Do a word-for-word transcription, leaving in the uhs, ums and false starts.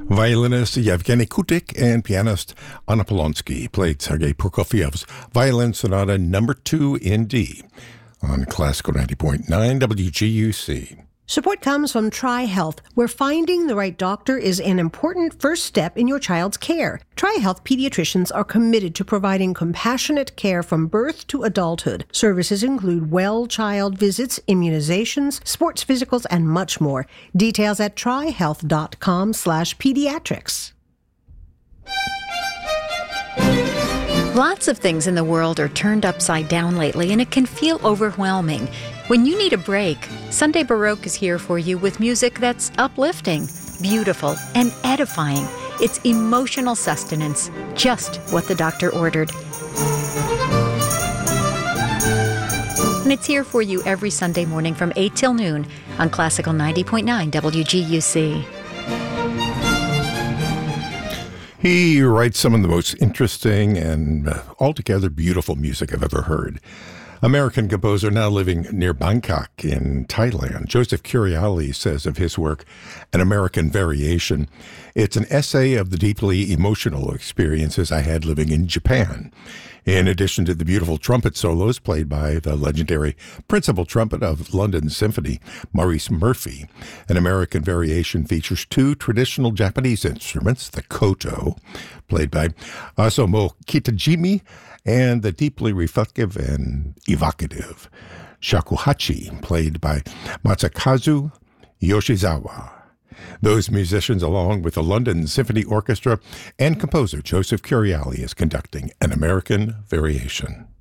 Violinist Yevgeny Kutik and pianist Anna Polonsky played Sergei Prokofiev's Violin Sonata Number two in D on Classical ninety point nine W G U C. Support comes from TriHealth, where finding the right doctor is an important first step in your child's care. TriHealth pediatricians are committed to providing compassionate care from birth to adulthood. Services include well child visits, immunizations, sports physicals, and much more. Details at trihealth.com slash pediatrics. Lots of things in the world are turned upside down lately, and it can feel overwhelming. When you need a break, Sunday Baroque is here for you with music that's uplifting, beautiful, and edifying. It's emotional sustenance, just what the doctor ordered. And it's here for you every Sunday morning from eight till noon on Classical ninety point nine W G U C. He writes some of the most interesting and uh, altogether beautiful music I've ever heard. American composer now living near Bangkok in Thailand, Joseph Curiali says of his work, An American Variation, it's an essay of the deeply emotional experiences I had living in Japan. In addition to the beautiful trumpet solos played by the legendary principal trumpet of London Symphony, Maurice Murphy, An American Variation features two traditional Japanese instruments, the koto, played by Osamu Kitajimi, and the deeply reflective and evocative shakuhachi, played by Masakazu Yoshizawa. Those musicians, along with the London Symphony Orchestra and composer Joseph Curiali, is conducting An American Variation.